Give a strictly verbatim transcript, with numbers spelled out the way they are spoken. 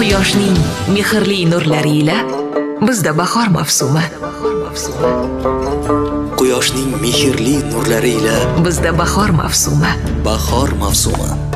Quyoshning mehrli nurlari ila bizda bahor mavsumi. Quyoshning mehrli nurlari ila bizda bahor mavsumi. Bahor mavsumi.